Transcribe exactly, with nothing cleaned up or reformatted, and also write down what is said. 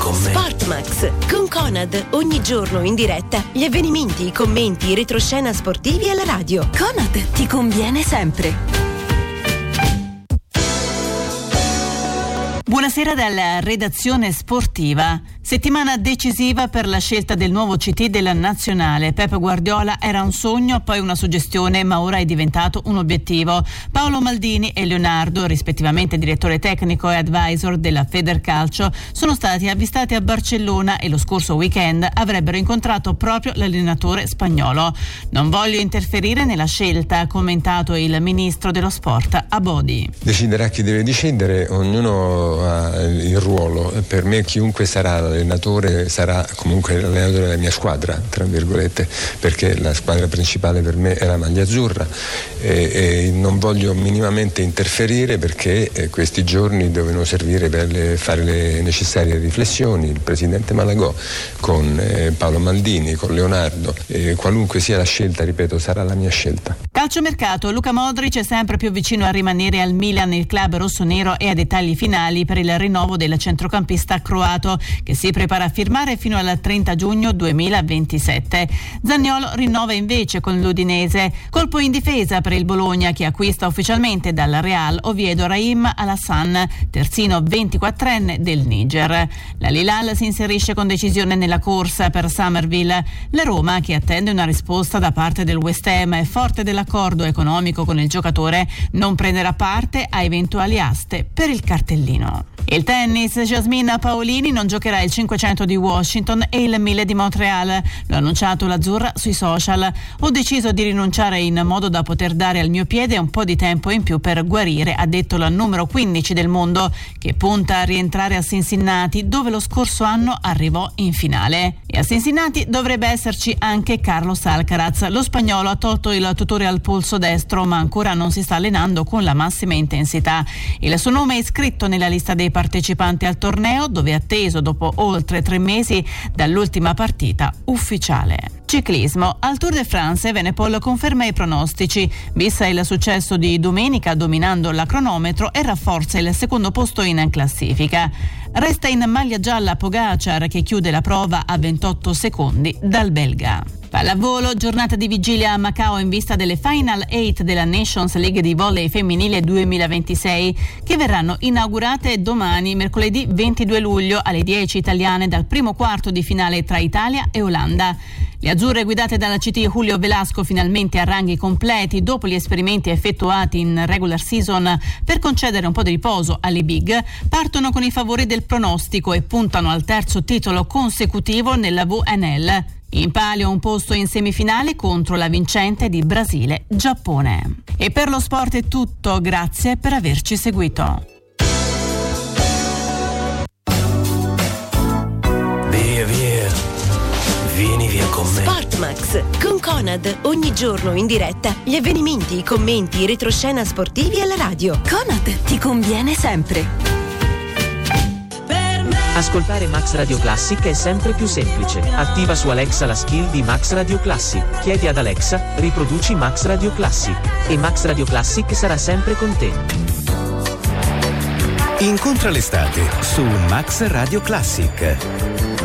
con me. Sportmax con Conad, ogni giorno in diretta gli avvenimenti, i commenti, i retroscena sportivi alla radio. Conad ti conviene sempre. Buonasera dalla redazione sportiva. Settimana decisiva per la scelta del nuovo C T della Nazionale. Pep Guardiola era un sogno, poi una suggestione, ma ora è diventato un obiettivo. Paolo Maldini e Leonardo, rispettivamente direttore tecnico e advisor della Federcalcio, sono stati avvistati a Barcellona e lo scorso weekend avrebbero incontrato proprio l'allenatore spagnolo. Non voglio interferire nella scelta, ha commentato il ministro dello sport Abodi. Deciderà chi deve decidere, ognuno ha il ruolo. Per me chiunque sarà l'allenatore sarà comunque l'allenatore della mia squadra, tra virgolette, perché la squadra principale per me è la maglia azzurra e, e non voglio minimamente interferire perché eh, questi giorni devono servire per le, fare le necessarie riflessioni. Il presidente Malagò con eh, Paolo Maldini, con Leonardo, eh, qualunque sia la scelta, ripeto, sarà la mia scelta. Calciomercato, Luka Modric è sempre più vicino a rimanere al Milan. Il club rossonero è a dettagli finali per il rinnovo del centrocampista croato, che si prepara a firmare fino al trenta giugno duemilaventisette. Zaniolo rinnova invece con l'Udinese. Colpo in difesa per il Bologna, che acquista ufficialmente dal Real Oviedo Raheem Alassane, terzino ventiquattrenne del Niger. La Hilal si inserisce con decisione nella corsa per Summerville. La Roma, che attende una risposta da parte del West Ham, è forte dell'accordo economico con il giocatore, non prenderà parte a eventuali aste per il cartellino. Il tennis, Jasmine Paolini non giocherà il cinquecento di Washington e il mille di Montreal. Lo ha annunciato l'azzurra sui social. Ho deciso di rinunciare in modo da poter dare al mio piede un po' di tempo in più per guarire, ha detto la numero quindici del mondo, che punta a rientrare a Cincinnati, dove lo scorso anno arrivò in finale. E a Cincinnati dovrebbe esserci anche Carlos Alcaraz. Lo spagnolo ha tolto il tutore al polso destro, ma ancora non si sta allenando con la massima intensità. Il suo nome è iscritto nella lista dei partecipanti al torneo, dove è atteso dopo oltre tre mesi dall'ultima partita ufficiale. Ciclismo, al Tour de France Evenepoel conferma i pronostici, vista il successo di domenica dominando la cronometro e rafforza il secondo posto in classifica. Resta in maglia gialla Pogacar, che chiude la prova a ventotto secondi dal belga. Pallavolo, giornata di vigilia a Macao in vista delle Final otto della Nations League di volley femminile duemilaventisei, che verranno inaugurate domani, mercoledì ventidue luglio alle dieci italiane, dal primo quarto di finale tra Italia e Olanda. Le azzurre, guidate dalla C T Julio Velasco, finalmente a ranghi completi dopo gli esperimenti effettuati in regular season per concedere un po' di riposo alle big, partono con i favori del pronostico e puntano al terzo titolo consecutivo nella V N L. In palio un posto in semifinale contro la vincente di Brasile-Giappone. E per lo sport è tutto, grazie per averci seguito. Via via, vieni via con me. Sportmax con Conad, ogni giorno in diretta gli avvenimenti, i commenti, i retroscena sportivi alla radio. Conad ti conviene sempre. Ascoltare Max Radio Classic è sempre più semplice. Attiva su Alexa la skill di Max Radio Classic. Chiedi ad Alexa, riproduci Max Radio Classic. E Max Radio Classic sarà sempre con te. Incontra l'estate su Max Radio Classic.